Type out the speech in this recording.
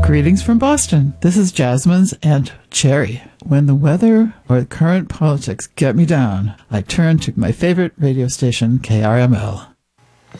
Greetings from Boston. This is Jasmine's Aunt Cherry. When the weather or current politics get me down, I turn to my favorite radio station, KRML.